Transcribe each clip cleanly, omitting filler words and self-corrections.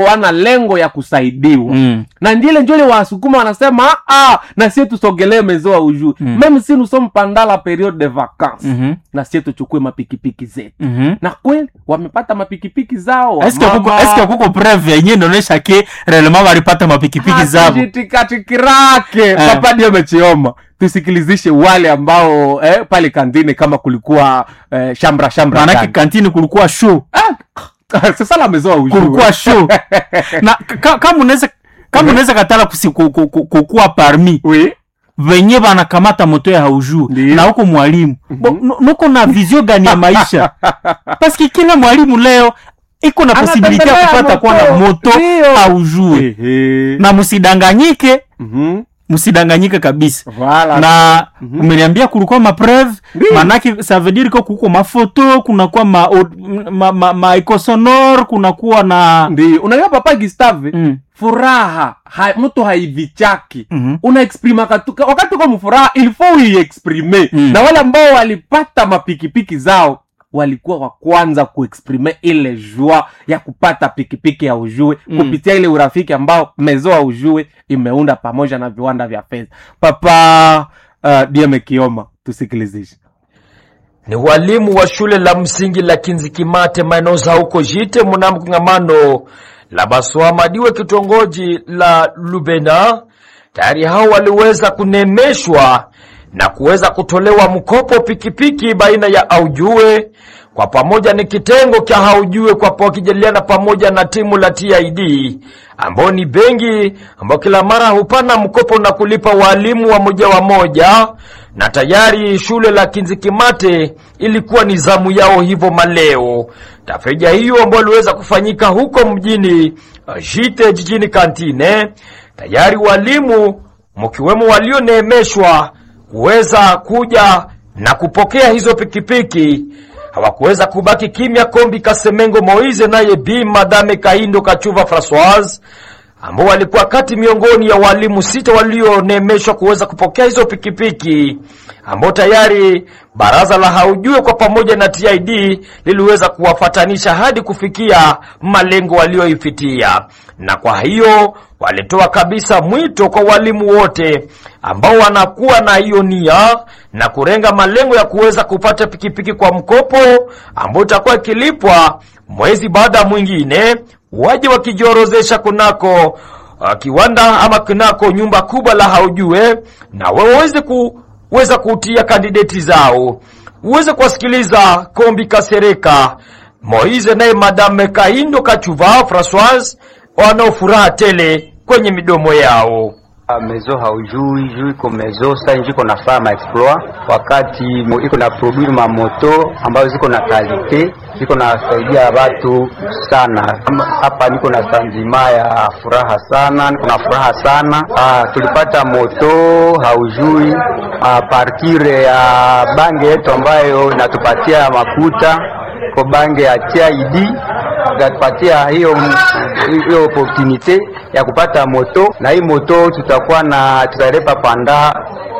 wana lengo ya kusaidiwa. Na ndile njole wasukuma wanasema na sisi tusogelee mezo au juu. Même si nous sommes pendant la période de vacances. Na sisi tuchukue mapikipiki zetu. Na kweli wamepata mapikipiki zao. Est-ce kuko preuve yenyewe inaonyesha ke réellement walipata mapikipiki zao? Katikirake papa ndio amechioma. Tusikilizishe wale ambao pale kantini kama kulikuwa shambra. Maana kantini kulikuwa show. Sasa la mezo au juu. Kulikuwa show. Na kama unaweza katala kukua parmi. Oui. Venye banakamata moto ya haujuu na huko mwalimu. Nuko na vision gani ya maisha? Parce que kila mwalimu leo iko na possibility ya kupata kwa na moto haujuu. Na msidanganyike. Msidanganyike kabisa. Voilà. Na umeniambia kulikuwa mapreuve, manake ça veut dire que kuko mafoto, kunakuwa ma eco sonore, kunakuwa na ndio. Unajua papa Gustave, furaha mtu haivichaki. Una exprime wakati uko mfuraha il faut uiexprimer. Na wale ambao walipata mapikipiki zao walikuwa wa kwanza kuexprime ile joie ya kupata pikipiki ya ujue kupitia ile urafiki ambao mezo ya ujue imeunda pamoja na viwanda vya fedha. Papa Dieme Kioma, tusikilizishe. Ni walimu wa shule la msingi la Kinzikimate maeneo za huko Jite mnamo kongamano la Baswama diwe kitongoji la Lubena. Tayari hao waliweza kunemeshwa na kuweza kutolewa mkopo pikipiki baina ya Aujue kwa pamoja ni kitengo cha Haujue kwa wakijadiliana pamoja na timu la TID ambao ni benki ambao kila mara hupana mkopo na kulipa walimu wa moja na tayari shule la Kinzikimate ilikuwa ni zamu yao hivyo maleo. Tafeja hiyo ambayo iliweza kufanyika huko mjini Jite jijini Kantine, tayari walimu mkiwemo walioneemeshwa kuweza kuja na kupokea hizo pikipiki hawakuweza kubaki kimya. Kombi Kasemengo Moize naye Bi Madame Kahindo Kachuva Françoise ambao walikuwa kati miongoni ya walimu 6 walioneemeshwa kuweza kupokea hizo pikipiki ambao tayari baraza la Haujue kwa pamoja na TID liliweza kuwafatanisha hadi kufikia malengo walioifikia. Na kwa hiyo walitoa kabisa mwito kwa walimu wote ambao wanakuwa na hiyo nia na kurenga malengo ya kuweza kupata pikipiki kwa mkopo ambao utakuwa kilipwa mwezi baada mwingine, waje wakijiorozesha kunako kiwanda ama kunako nyumba kubwa la Haujue na waweze kutia kandidati zao. Uweze kuwasikiliza Kombi Kasereka Moize naye Madame Kahindo Kachuva Françoise wanaofuraha tele kwenye midomo yao. Mezo Haujui iko mezo sasa njiko na farma exploit wakati iko na produire ma moto ambazo ziko na kalite, ziko na saidia watu sana. Hapa niko na sanzima ya furaha sana, niko na furaha sana. Tulipata moto Haujui partir ya bange yetu ambayo inatupatia makuta kwa bange ya TID, gatupatia hiyo opportunity ya kupata moto. Na hii moto tutalipa panda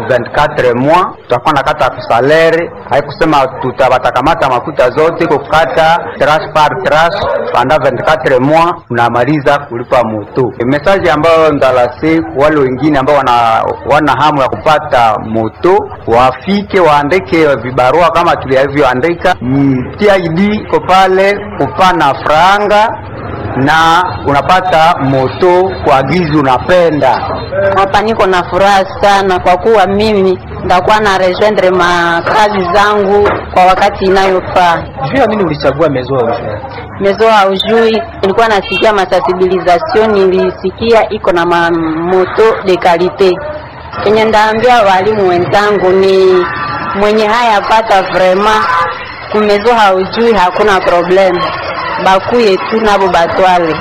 24 mois, tutakuwa na kata salaire, haikusema tutatakamata makuta zote kukata trash par trash panda 24 mois unamaliza kulipa moto. Message ambayo ndalase wale wengine ambao wana hamu ya kupata moto wafike waandike vibarua kama tulivyoandika. TID ko pale kupana franga na unapata moto kwa gizi unapenda. Hapa niko na furaha sana kwa kuwa mimi ndakuwa na rejoindre makazi zangu kwa wakati inayofaa. Jua mimi ulichagua Mezo Haujui? Mezo Haujui nilikuwa nasikia masensibilisation, nilisikia iko na moto de qualité. Kenye ndaambia walimu wenzangu ni mwenye haya pata vraiment kumezo Haujui hakuna problem. Bakuye tu nabo batwale.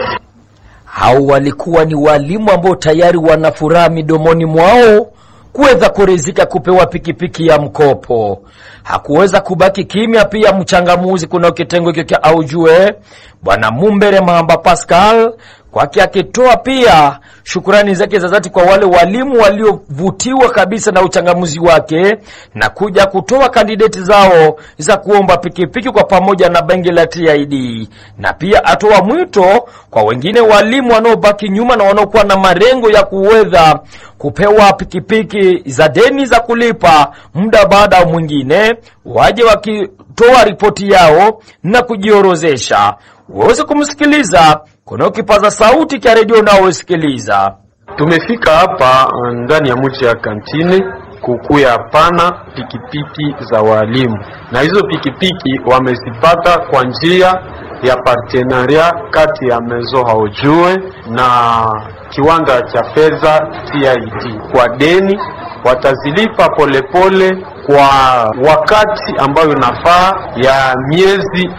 Hao walikuwa ni walimu ambao tayari wanafuraha midomoni mwao kuweza kurizika kupewa pikipiki ya mkopo. Hakuweza kubaki kimya pia mchangamuzi kuna kitengo hiki cha Haujue Bwana Mumbere Mahamba Pascal kwake, akitoa pia shukrani zake za dhati kwa wale walimu waliovutiwa kabisa na uchangamuzi wake na kuja kutoa kandidati zao za kuomba pikipiki kwa pamoja na bengi la TID. Na pia atoa mwito kwa wengine walimu wanaobaki nyuma na wanaokuwa na marengo ya kuweza kupewa pikipiki za deni za kulipa muda baada mwingine, waje wakitoa ripoti yao na kujiorozesha. Uweze kumsikiliza kuna kipaza sauti cha redio unaosikiliza. Tumefika hapa ndani ya mji ya Kantine kukuya pana pikipiki za walimu, na hizo pikipiki wamezipata kwa njia ya partenaria kati ya Mezo Haujue na kiwanda cha fedha TID. Kwa deni watazilipa polepole kwa wakati ambayo nafaa ya miezi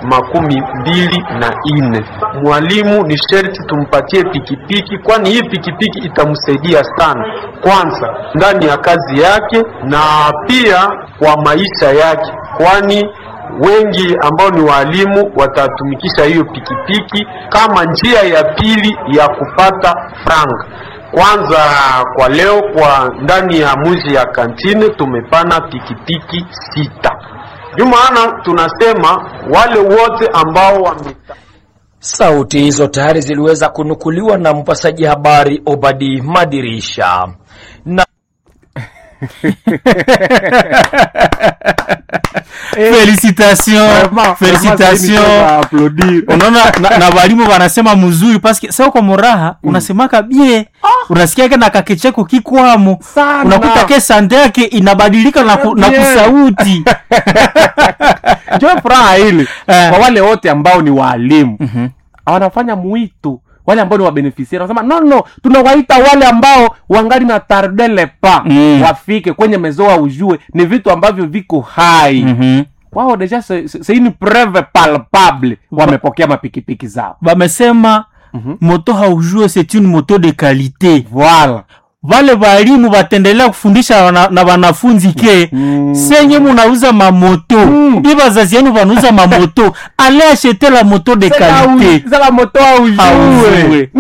24. Mwalimu ni sherti tumpatie pikipiki, kwani hii pikipiki itamsaidia sana, kwanza ndani ya kazi yake na pia kwa maisha yake, kwani wengi ambao ni walimu watatumikisha hiyo pikipiki kama njia ya pili ya kupata franga. Kwanza kwa leo kwa ndani ya mji ya Kantine tumepana pikipiki 6. Maana tunasema wale wote ambao Sauti hizo tayari ziliweza kunukuliwa na mpasaji habari Obadi Madirisha. Na Félicitations. Unaona na walimu wanasema mzuri parce que sio kwa moraha unasemaka bien. Unasikia kana kakecheko kikwamo. Unakuta ke sande yake inabadilika na kusauti. Ndio furaha ile. Kwa wale wote ambao ni walimu. Wanafanya mwito. Wale ambao ni wabeneficiari wanasema no tunawaita wale ambao wangali na tardele pa wafike kwenye Mezo Haujue, ni vitu ambavyo viko hai. Wao deja c'est une preuve palpable wamepokea mapikipiki zao. Wamesema moto Haujue c'est une moto de qualité. Voilà. Wale walimu watendelea kufundisha na wanafunzi ke senye munauza mamoto iba zazi yenu wanauza mamoto, allez acheter la moto de qualité. C'est la moto Haujue.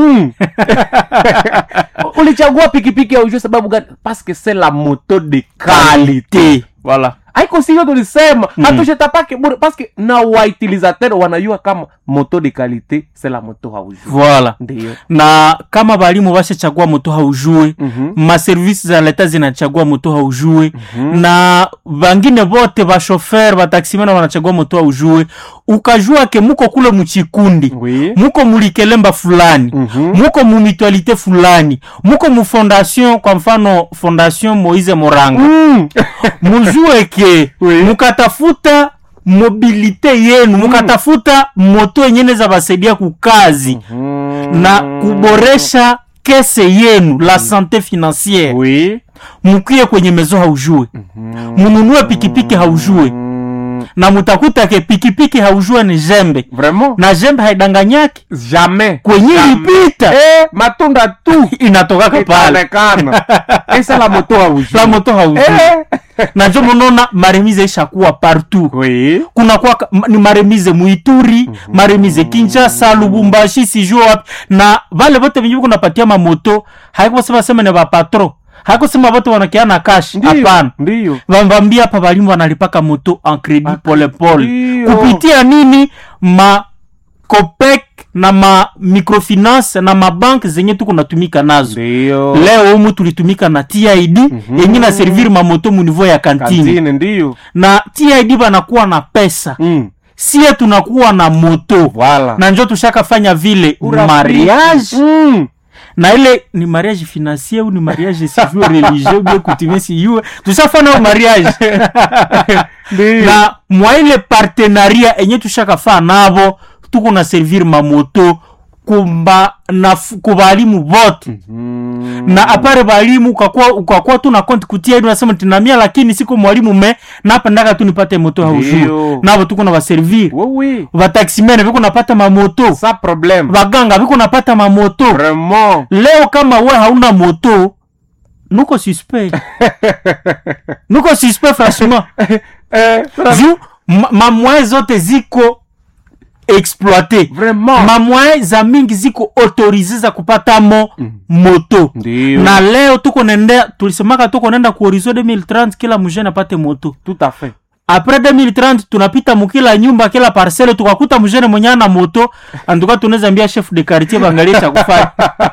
Ulichagua pikipiki ya Haujue sababu gani? Parce que c'est la moto de qualité. Voilà. Haiko sio tulisema hatushitapake bure parce que na wautilisateur wanajua kama moto de qualité c'est la moto Haujue. Voilà. Ndiyo. Na kama walimu washachagua moto Haujue, ma services za leta zinachagua moto Haujue, na wengine wote wa chauffeur wa taximena wanachagua moto Haujue, ukajua ke muko kule mchikundi, muko mulikelemba fulani, muko mu mutualité fulani, muko mu fondation, kwa mfano Fondation Moise Moranga. Mujue ke mukatafuta mobilite yenu, mukatafuta moto yenye za basaidia kukazi na kuboresha kese yenu la santé financière. Mukie kwenye Mezo Haujue. Mununue pikipiki Haujue. Na mutakuta ke pikipiki Haujue ni jembe. Vraiment? Na jembe haidanganyaki jamais. Kwenye ipita matunda tu inatoka pale. Esa la moto Haujue. La moto Haujue. Na njo mnona maremize ishakuwa partout. Kuna kwa ni maremize Muituri, maremize Kinshasa, Lubumbashi, sijua na vale wote wenye kuna patia mamoto, haiko sema ne ba patron. Haiko sema wote wanakiana cash, hapana. Ndio. Wambambia hapa walimu wanalipaka moto en credit pole pole. Kupitia nini? Ma Copec na ma microfinance na ma bank zenye tuko natumika nazo. Leo humu tulitumika na TID yenye na servir ma moto mu niveau ya kantine. Ndio. Na TID banakuwa na pesa. Sie tunakuwa na moto. Voilà. Na njoo tushakafanya vile mariage. Na ile ni mariage financier ou ni mariage civil religieux bien coutumier si yue. Tushafanya mariage. Na mwa ile partenariat enye tushakafanya nabo tuko na servir mamoto kumba na kubalimu vote. Na apare balimu ukakua tu na konti kutia hidu nasema tinamia, lakini siko mwalimu me na hapa ndaka tu nipate moto Haujue. Na hapo tuko na baservir. Wataximene viko napata mamoto. Sa problem. Waganga viko napata mamoto. Vraiment. Leo kama we hauna moto nuko suspect. Nuko suspect franchement. Ju mamwe zote ziko exploiter Vraiment. mamwae za mingi ziko autorize za kupata moto. Ndiyo. Na leo tulisemaka tuko nenda ku horizon 2030 kila mjene apate moto. Tout à fait. Après 2030 tunapita mukila nyumba kila parcelle tukakuta mjene mwenye na moto, anduka tunaweza ambia chef de quartier bangalie cha kufanya.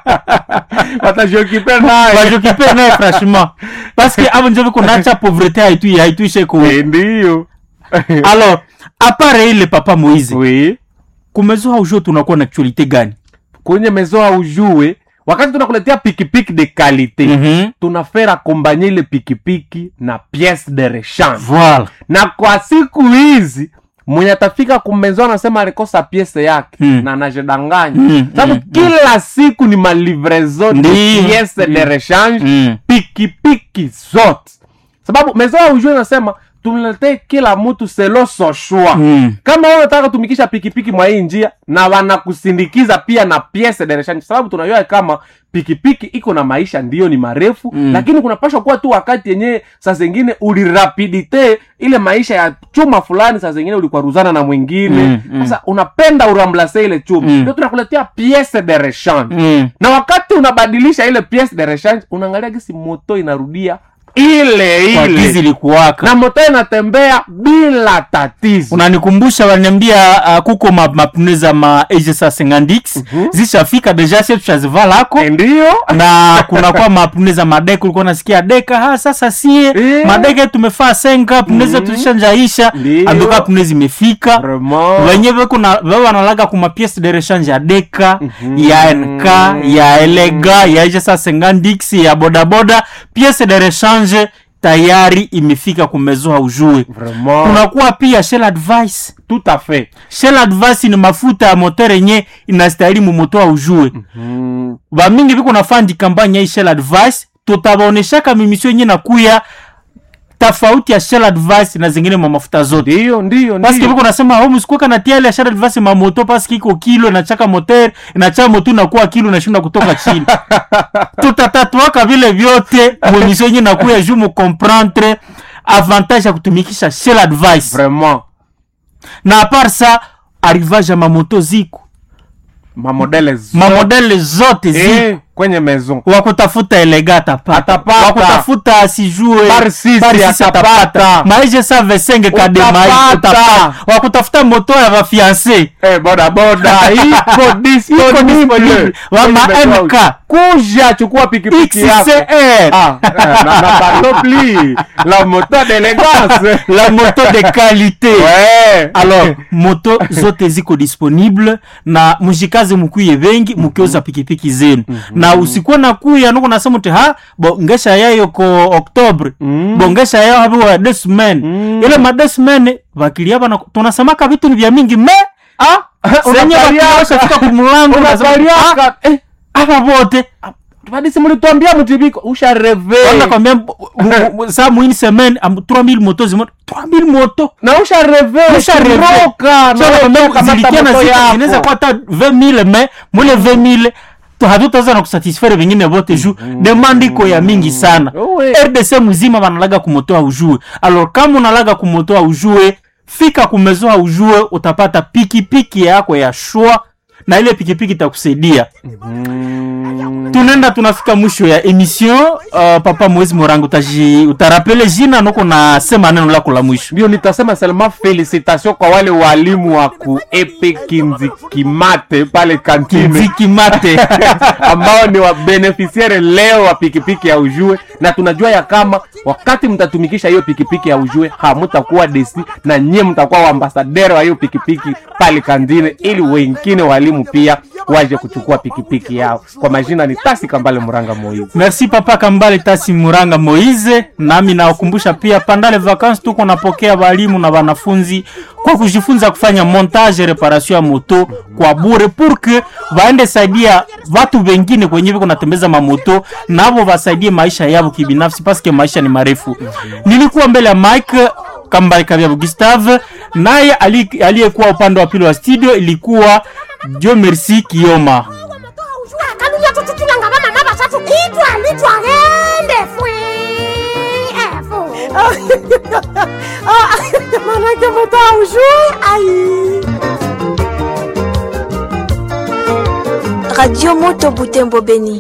Watajokipe naye. Wajokipe naye franchement. Parce que avant njoo kunaacha pauvreté haituishe kwa. Ndiyo. Alors, à part ile papa Moïse. Oui. Kumezo haujue tunakuwa na actualité gani? Kwenye mezo haujue wakati tunakuletea pikipiki de qualité, tunafera accompagner ile pikipiki na pièce de rechange. Voilà. Na kwa siku hizi mwenye atafika kumezo anasema alikosa pièce yake na anajedanganya. Sababu kila siku ni malivraison de pièce de rechange pikipiki zote. Sababu mezo haujue nasema tumletee kila mtu selo so choix. Kama wewe unataka tumikisha pikipiki mwa hii njia na wanakusindikiza pia na pièce de rechange, sababu tunajua kama pikipiki iko na maisha ndiyo ni marefu, lakini kunapaswa kuwa tu wakati yenyewe saa zingine ulirapidite ile maisha ya chuma fulani, saa zingine ulikwaruzana na mwingine. Sasa unapenda uramblase ile chuma. Ndio tunakuletea pièce de rechange. Na wakati unabadilisha ile pièce de rechange, unaangalia gisi moto inarudia ile Gizi likuwaka. Na moto inatembea bila tatizo. Unanikumbusha waniambia kuko mapneza ma EGSA 50X zishafika deja sio tuchazivala hako. Ndio. Na kuna kwa mapneza madeka ulikuwa nasikia deka sasa sie madeka tumefaa senga pneza tulishanjaisha andoka pneza imefika. Wenyewe kuna wao wanalaga kuma pièce de rechange ya deka ya NK ya Elega ya EGSA 50X ya bodaboda pièce de rechange tayari imefika kumezo haujue. Tunakuwa pia Shell Advice. Tout à fait. Shell Advice ni mafuta ya moteur yenye inastahili mumoto haujue. Ba mingi biko nafandi kampanya ya Shell Advice, tutabaonesha kama emission yenye nakuya tofauti ya Shell Advice na zingine mafuta zote. Ndio. Parce que biko nasema au msikuka na tia ile Shell Advice mamoto parce que iko kilo inachaka moteur, inacha moto inakuwa kilo inashinda kutoka chini. Tutatatua vile vyote emission yenye nakuya jumu comprendre avantage ya kutumikisha Shell Advice. Vraiment. Na à part ça, arrivage ya mamoto ziko. Mamodele zote ziko. Kwenye maison. Wakutafuta Elega atapata. Wakutafuta sijue Barsisi atapata. Maisha sa vesenge kadema utapata. Wakutafuta moto ya vafiancé. Boda. Iko disponible. Wama MK. Kuja chukua pikipiki yako. XCR. Na panoplie. La moto d'élégance. La moto de qualité. Ouais. Alors, moto zote ziko disponible. Na mujikaze mukuye vengi. Mukioza pikipiki zenu. Na usikuwa na kuya nuko nasema uti ngesha yayo ko Oktobre bongesha yayo hapo wa desmen ile madesmen vakilia bana tunasemaka vitu ni vya mingi senye bakisha fika kumlango unabariaka hapa wote badi simu tuambia mtibiko usha reve wala kwambia saa mwini semen 3000 moto zimo 3000 moto na usha reve roka na kama zinaweza kwa hata 20000 mais mule 20000 to hatutaza na kusatisfaire vingine vote juu demande iko ya mingi sana. RDC mzima wanalaga kumotoa ujue. Alors kama unalaga kumotoa ujue, fika kumezoa ujue, utapata pikipiki yako ya shwa na ile pikipiki itakusaidia. Tunafika mwisho ya emission. Papa Moïse Morango utarapele jina noko na sema neno lako la mwisho. Ndio nitasema seulement félicitations kwa wale walimu wa ku Kinzikimate pale kantine. Kinzikimate ambao ni wa beneficiaire leo wa pikipiki ya ujue, na tunajua ya kama wakati mtatumikisha hiyo pikipiki ya ujue hamtakuwa desi na nyie mtakuwa wa ambassadeur wa hiyo pikipiki pale kantine, ili wengine walimu pia waje kuchukua pikipiki yao. Kwa majina ni Tasi Kambale Muranga Moize. Merci papa Kambale Tasi Muranga Moize. Nami nawakumbusha pia pandale vacances tuko napokea walimu na wanafunzi kwa kujifunza kufanya montage reparation ya moto kwa bure pour que waende saidia watu wengine kwenye viko natembeza mamoto nabo wasaidie maisha yao kibinafsi parce que maisha ni marefu. Nilikuwa mbele ya Mike Kambale Kabia Gustave, naye aliyekuwa upande wa pili wa studio ilikuwa Dieu merci Kioma. Kanunya tutulanga mama basatu litwa rende fwe efo. Manake mota ujui ai. Radio Moto Butembo Beni.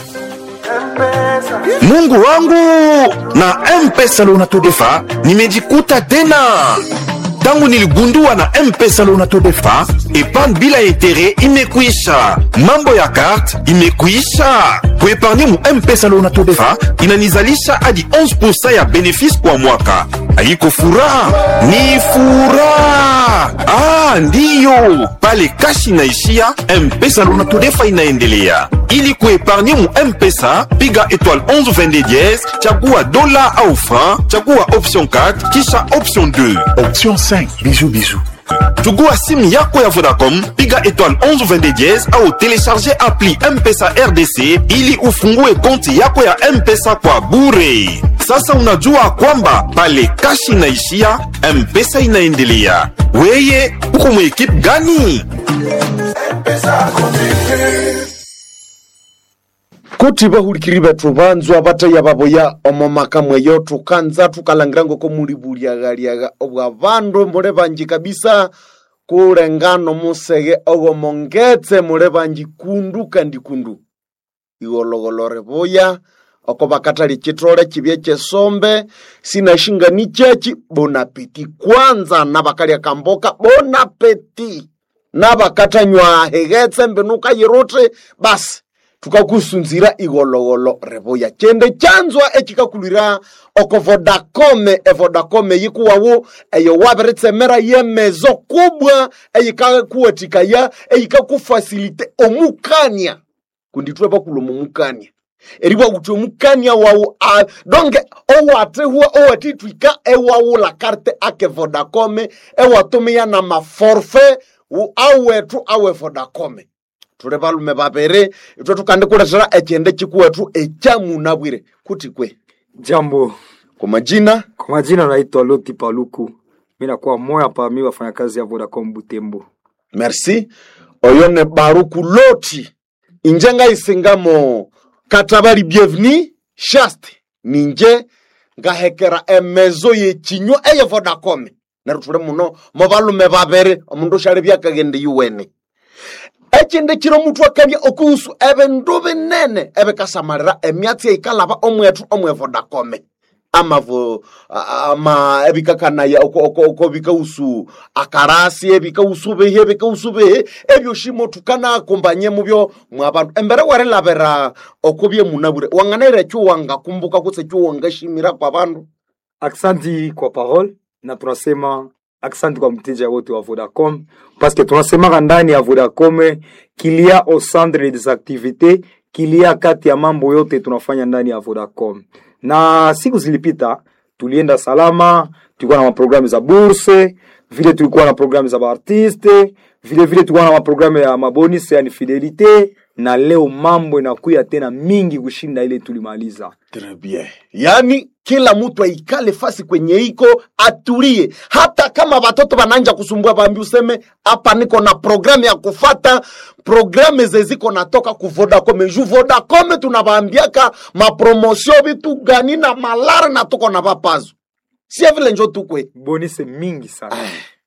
Mungu wangu, na M-Pesa Lonato-Defa nimejikuta tena. Tangu niligundua na M-Pesa Lonato-Defa, epargne bila intere imekuisha, mambo ya kart imekuisha. Kuepargne mu M-Pesa Lonato-Defa inanizalisha hadi 11% ya benefisi kwa mwaka. Haiko furaha, ni furaha. Ndiyo, pale kashi inaishia, M-Pesa Lonato-Defa inaendelea. Ili kuepargne mu M-Pesa, piga étoile 11 22 dièse, chagua dola au franc, chagua option 4, kisha option 2. Option 5, bisous. Chagua simu yako ya Vodacom, piga étoile 11 22 dièse au télécharger appli M-Pesa RDC ili ufungue konti yako ya M-Pesa kwa bure. Sasa unajua kwamba pale kashi inaishia, M-Pesa inaendelea. Weye, uko mu ekipe gani? M-Pesa kuti bahurikiri bethu banzwa bataya baboya omomaka mweyo tukanza tukalangirango ko muri buliagaliaga obwa bandu mure banji kabisa kurengano musege ogo mongetse mure banji kundu kandi kundu igologolore boya oko bakatali chitrole kibye chesombe sina shinga ni chechi bonapeti kwanza nabakalia kamboka bonapeti nabakatanywa hegetse mbenuka yirote basi tukakusunzira igologolo reboya chende chanzwa echikakulira oko Vodacom yikuwawo eyo waberetsemera yemezo kubwa eyikakuwatika ya eyikakufasilite omukania kunditwe bakulumu mukania eriwa kuti omukania wawo donge owate huwa owatitwika ewawo la carte ake Vodacom ewatumia na maforfait awetu awe Vodacom tule balume babere itwe tukande kulazira echende chikuwetu echamu nabwire kuti kwe jambo kwa majina naitwa Loti Paluku mimi nakuwa moya pa mimi wafanya kazi ya Vodacom Butembo. Merci oyone Baruku Loti injenga isingamo katabali bienvenue shaste ninje ngahekera emezo yechinyo eye Vodacom narutule muno mo balume babere omundu shale byakagende yuwene echinde kiro mutu akabye okusu ebe ndobe nene ebe kasamarira emyatsi ikalaba omwetu omwe Vodacom ama ebikakana ya oko bikausu akarasi ebikausu behe ebyo shimo tukana kombanye mubyo mwabantu embere ware labera okobye munabure wanganere chuwanga kumbuka kutse chuwanga shimira kwa bantu. Aksanti kwa parole na tunasema aksanti kwa mteja wote wa Vodacom parce que tunasema ndani ya Vodacom qu'il y a au centre des activités qu'il y a kati ya mambo yote tunafanya ndani ya Vodacom. Na siku zilipita tulienda salama, tulikuwa na programu za bourse, vile tulikuwa na programu za artiste, vile tulikuwa na programu ya mabonus ya fidelite, na leo mambo inakuya tena mingi kushinda ile tulimaliza. Très bien. Yani kila mtu aikale fasi kwenye iko atulie. Hata kama watoto bananja kusumbua bambi useme hapa niko na programu ya kufata, programu zeziko natoka ku Vodacom. Ju Vodacom tunabaambiaka mapromotion bitu gani na malare na tuko na bapazo. Si vile njo tukwe. Bonus mingi sana.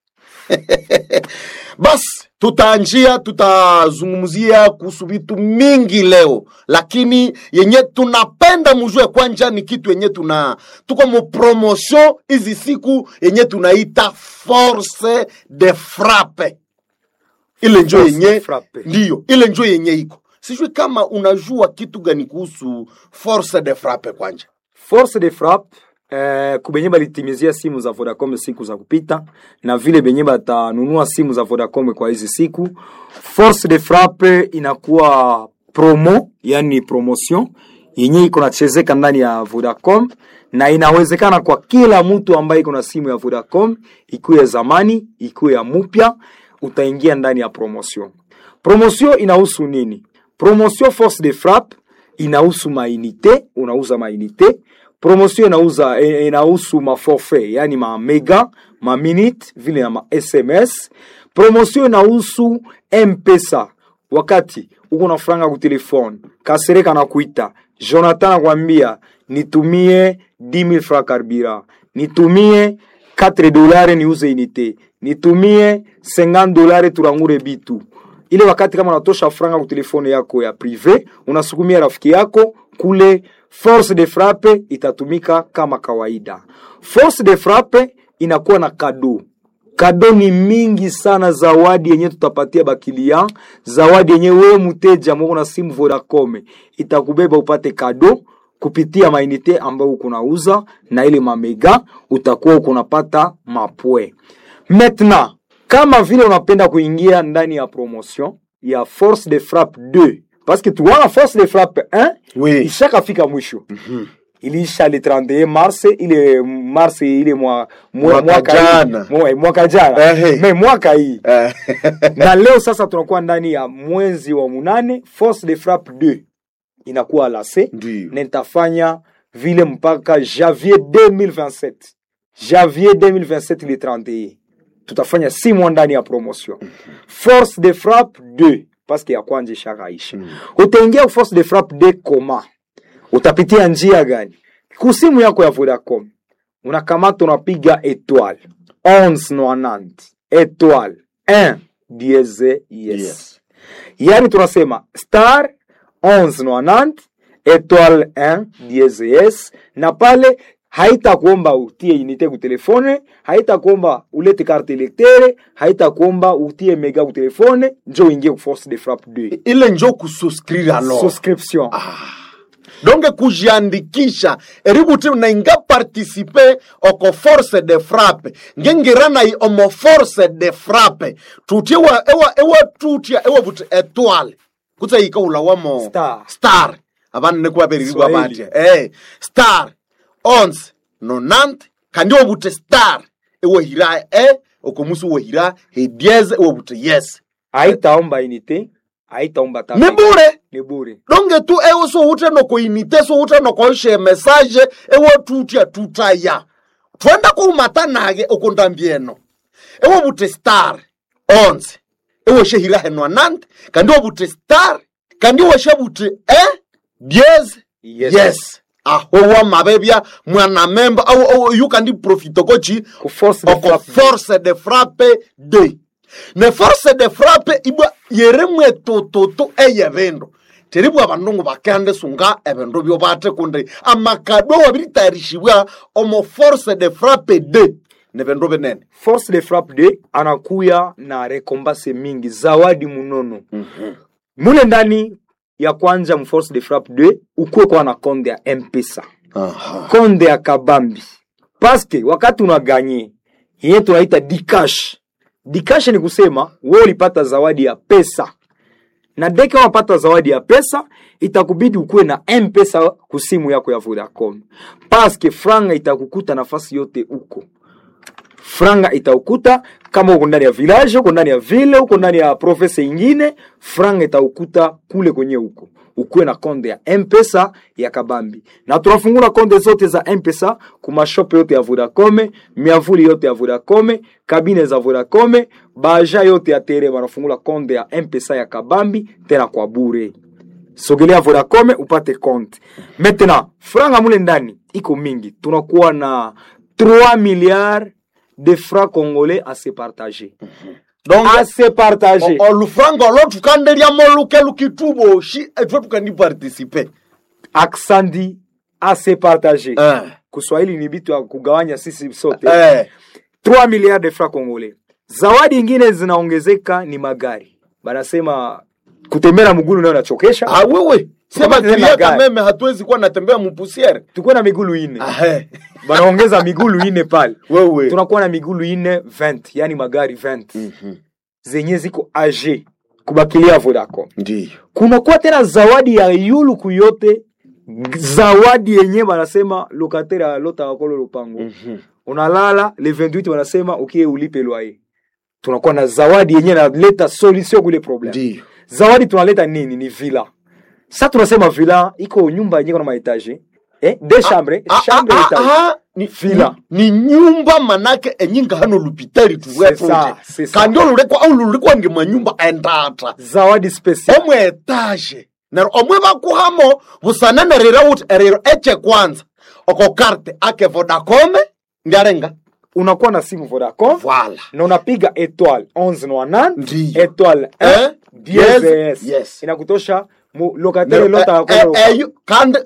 Bas tutazungumzia kuhusu vitu mingi leo, lakini yenye tunapenda mjue kwanja ni kitu yenye tuko mu promotion hizi siku yenye tunaita force de frappe. Ile njo yenye ndio, ile njo yenye iko. Sijui kama unajua kitu gani kuhusu force de frappe kwanja. Force de frappe kubenye balitimizia simu za Vodacom siku za kupita na vile benye batanunua simu za Vodacom kwa hizi siku. Force de frappe inakuwa promo, yani promotion yenye iko nachezeka ndani ya Vodacom na inawezekana kwa kila mtu ambaye iko na simu ya Vodacom, ikuwe zamani, ikuwe ya mpya, utaingia ndani ya promotion. Promotion inahusu nini? Promotion force de frappe inahusu mainite, unauza mainite. Promotion inahusu ma forfait, yani ma mega, ma minute, vile na ma SMS. Promotion inahusu M-Pesa. Wakati uko na franga ku telefone, Kasereka na kuita, Jonathan anakuambia nitumie 10,000 francs carburant, nitumie $4 niuze unité, nitumie $50 turangure bitu. ile wakati kama unatosha franga kwa telefone yako ya privé unasukumia rafiki yako kule, force de frappe itatumika kama kawaida. Force de frappe inakuwa na kado. Kado ni mingi sana, zawadi yenye tutapatia bakilia, zawadi yenye wewe mteja mko na simu Vodacom itakubeba upate kado kupitia mainite ambayo unauza, na ile mamega utakuwa unapata mapwe. Maintenant, kama vile unapenda kuingia ndani ya promotion ya Force de Frappe 2, parce que tu vois Force de Frappe 1, oui, ishakafika mwisho. Iliisha le 31 mars, ile mars ile mwaka jana. Mwaka jana. Mais mwaka hii. Na leo sasa tunakuwa ndani ya mwezi wa 8, Force de Frappe 2 inakuwa lancé, na nitafanya vile mpaka janvier 2027. Janvier 2027 le 31. Tutafanya 6 mois ndani ya promotion. Force de Frappe 2 parce que ya kwanza ishakaisha. Utaingia Force de Frappe 2 koma. Utapitia njia gani? Kusimu yako ya Vodacom unakamata unapiga étoile 1190 étoile 1 dièse yes. Yani tunasema star 1190 étoile 1 dièse yes, na pale haita kuomba utie unité ku telefone, haita kuomba ulete carte électeur, haita kuomba utie mega ku telefone, njo ingie ku Force de Frappe 2. Ile njo kusubscrire alors. Subscription. Donc kujiandikisha eributi na inga participer oko Force de Frappe ngengirana i omo Force de Frappe tutiwa ewa tutia ewa buti étoile kutsa ikaula wamo star abana ne kwaberirwa bati star 1190 kandi obuti star ewa hira okomusu wa hira he dièse ewa buti yes. Haitaomba unité, haitaomba tabu. Ni bure. Donge tu ewo so ute no ko unité, so ute no ko share message ewo tutia tutaya. Twenda ko matanage okondambieno. Ewo bute star 11. Ewo shehira henwa nant, kandi obute star, kandi wo shebute dièse yes. Ahowa mabebia mwana member au you kandi profito kochi ku Force de Frappe 2. Ne Force de Frappe ibwa yeremwe toto eyevendo teribu abandungu bakande sunga evendo byo bate kunde amakado wabiritairishibwa omo Force de Frappe 2 ne vendo benene. Force de Frappe 2 anakuya na rekombanse mingi, zawadi munono. Mule ndani ya kwanza mu Force de Frappe 2 ukuwe kwa na konde ya M-Pesa. Konde ya kabambi. Paske wakati unaganye yeye tunaita Dcash. Dcash ni kusema wewe ulipata zawadi ya pesa. Na deke wapata zawadi ya pesa, itakubidi ukuwe na M-Pesa kusimu yako ya Vodacom. Paske franga itakukuta nafasi yote uko. Franga itakukuta kama uko ndani ya village, uko ndani ya ville, uko ndani ya province ingine, franga itakukuta kule kwenye uko. Ukuwe na konde ya M-Pesa ya kabambi. Na tunafungula konde zote za M-Pesa kuma shop yote ya Vodacom, miavuli yote ya Vodacom, kabine za Vodacom, baja yote ya tere wanafungula konde ya M-Pesa ya kabambi tena kwa bure. Sogelea Vodacom upate konte. Maintenant, franga mule ndani iko mingi. Tunakuwa na 3 milliards de francs congolais à se partager. Donc à se partager. Le franc l'autre kanderia moluke lukitubo shi etwe tukandi participer. Aksandi à se partager. Kuswahili ni bitu ya kugawanya sisi sote. 3 milliards de francs congolais. Zawadi nyingine zinaongezeka ni magari. Banasema kutembea mgulu nayo nachokesha. Wewe. Sema tulia meme hatuwezi kuwa natembea mpusiere. Tuko na migulu 4. Banaongeza migulu 4 pale. Wewe. Tunakuwa na migulu 4 20, yani magari 20. Zenye ziko age kubakilia Vodacom. Ndiyo. Kuna kwa tena zawadi ya yulu kuyote, zawadi yenye banasema locataire ya lota wakolo lupango. Unalala le 28 wanasema ukie ulipe loyer. Tunakuwa na zawadi yenye na leta solution kule problem. Ndiyo. Zawadi tunaleta nini? Ni villa. Sasa tunasema villa iko nyumba yenye kuna maetaje. Deux chambres, chambre etage. Ni villa. Ni nyumba manake enyinga hano lupitari tuwe proje. Kandio lulekwa au lulekwa nge manyumba endata. Zawadi special. Omwe etage. Na omwe bakuhamo busanane rera ut erero eche kwanza. Oko karte ake Vodacom ndiarenga. Unakuwa na simu Vodacom. Voilà. Na unapiga étoile 1190 étoile 1 yes. Inakutosha locataire lota kande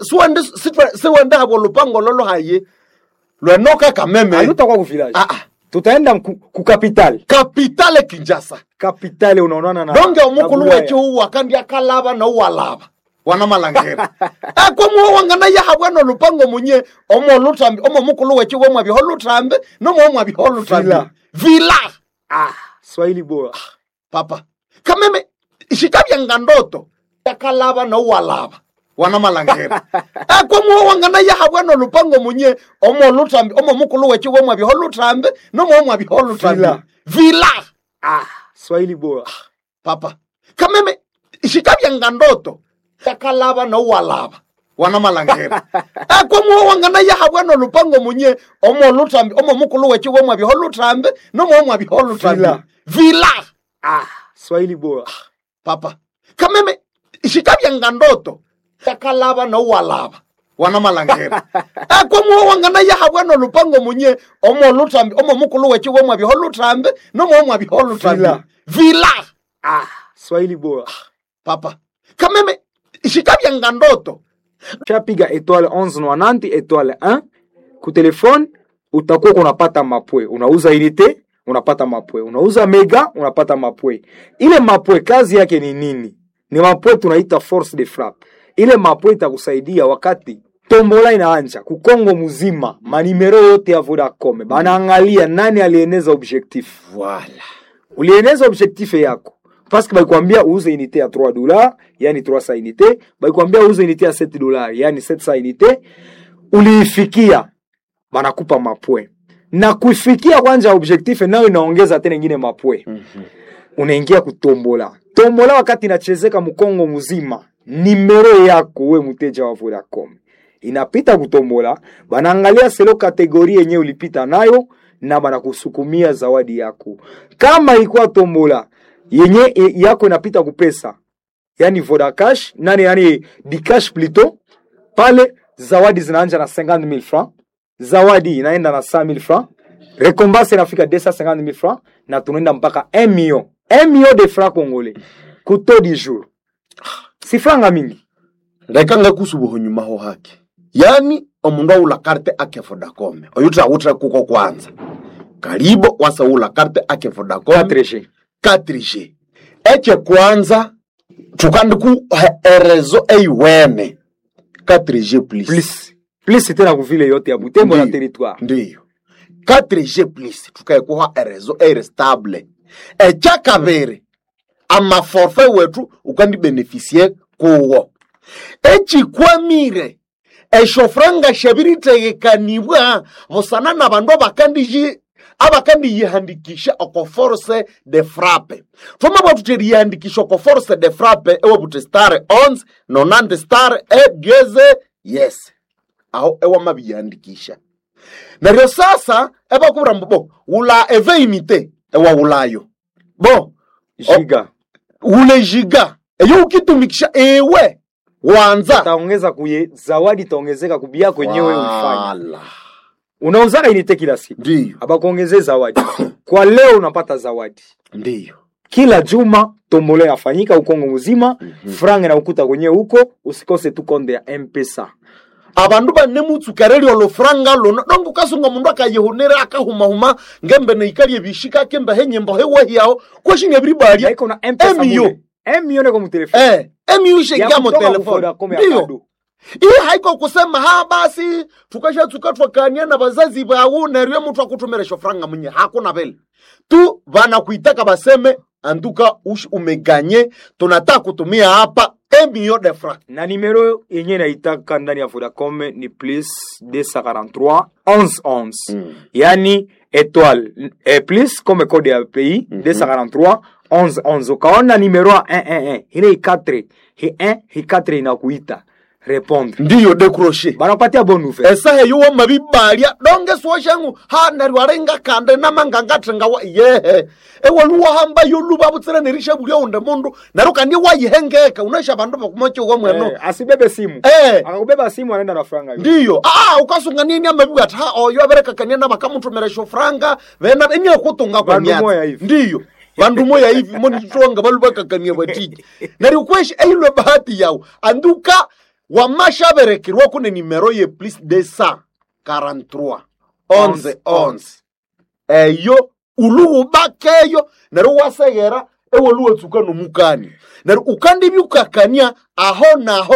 siwende hapo lupango lolo haye lwenoka kameme aluta kwa village tutaenda ku capital Kinshasa capital unaonana na donge omukulu wecho wakandi akalaba na uwalaba wana malangera kwa muo wangana ya habwano lupango munye omo lutambi omo mukulu wecho wemwa biholutambe no mwa biholutambe villa Swahili bora papa kameme ishikabya ngandoto akalaba na uwalaba wana malangera kwa muo wangana ya habwano lupango munye omo lutambi omo mukulu wecho wemwa biholutambe no mwa biholutambe villa Swahili bora papa kameme ishikabya ngandoto akalaba na uwalaba wana malangera kwa muo wangana ya habwano lupango munye omo lutambi omo mukulu wecho wemwa biholutambe no mwa biholutambe villa Swahili bora papa kameme ishikabya ngandoto akalaba na uwalaba wana malangera kwa muo wangana ya habwano lupango munye omo lutambi omo mukulu wecho wemwa biholutambe no mwa biholutambe villa Swahili bora papa kameme ishikabya ngandoto chapiga étoile 1190 étoile 1 ku telefone utakuwa unapata mapwe unauza unité unapata mapwe unauza mega unapata mapwe ile mapwe kazi yake ni nini ni mapwe tunaita force de frappe ile mapwe itakusaidia wakati tombola inaanza ku Kongo mzima manimero yote ya Vodacom banaangalia nani alieneza objectif voilà ulieneza objectif yako parce que bakwambia uuze unité ya $3 yani 300 unité bakwambia uuze unité ya $7 yani 700 unité uliifikia banakupa mapwe na kufikia kwanza objectif nayo inaongeza tena nyingine mapwe unaingia kutombola tombola wakati inachezeka mkongo mzima nimero yako we mteja wa Vodacom inapita kutombola banaangalia selo kategoria yenyewe ulipita nayo na banakusukumia zawadi yako kama ilikuwa tombola yenye yako inapita kupesa yani Vodacash yani Dcash plutôt pale zawadi zinaanza na 50,000 francs zawadi inaenda na 100,000 francs récompense inafika 250,000 francs na tunaenda mpaka 1 million de francs congolais kuto di jour si franga mingi ndakanga kusubuho nyuma ho haki yani omundu ula carte ake Vodacom oyutra utra kuko kwanza karibo wasa ula carte ake Vodacom 4G eche kwanza tukandiku erezo eiwene 4G plus tena kuvile yote ya Butembo na territoire ndiyo 4G plus tukaikuha erezo stable echa kabere ama forfait wetu ukandi beneficier kuwo echi kwamire eshofranga shabiritegekaniwa bosana na bandu abakandi yihandikisha oko force de frappe tuma batu teri yihandikisha oko force de frappe ewe bute star 11 nonante star geze yes aho ewa mabiyihandikisha nario sasa eba kubra mbo ula eveinite ewa ulayo bo giga ule giga eyo ukitumikisha ewe wanza taongeza kuye zawadi taongezeka kubia kwenyewe ufanye unauza unité kila siku ndio abakuongezea zawadi kwa leo unapata zawadi ndio kila juma tombole yafanyika ukongo mzima franga na ukuta kwenyewe huko usikose tu konde ya M-Pesa abandu banne mutsukareli olo franga lo dongo kasunga mundu akayihunira akahuma ngembe ne ikali bishika kembe henyembo hewa hiao kwashinga everybody iko na M-Pesa MU neko mu telefoni MU shega mo telefoni ndio haiko kusema basi tukashatsuka kania na bazazi bawo na riwe mtu akutumira franga munye hakuna vile tu bana kuitaka baseme anduka umeganye tunataka kutumia hapa $1 million na numero yenye naitaka ndani ya Vodacom ni plus 243 1111 yani étoile plus comme code ya pays 243 1111 ukaona numero 111 ile 4 hi 4 inakuita répondre ndiyo décrocher banapatia bonne nouvelle esa he yuwa mabibalia donge swoshangu nari warenga kande namanga nga wa yehe ewaluwa hamba yoluba butsira nerisha bulya unde mundu naruka ndi wayihengeka unasha bandu bakumocho kwa mweno asibebe simu akakubeba simu anaenda na franga ndiyo ukasunga nini amabiga oyo abereka kanyana bakamutumira sho franga bena enya kutunga kwa myatsi ndiyo vandu moya hivi moni shonga baluba kakania batiki nari ukweshi ailo bahati yao anduka wa mashaberekirwa kune nimero ye plus de 143 11 eyo ulugu bakeyo nari wasegera ewo luwe tsuka no mukani nari ukandi byukakania aho naho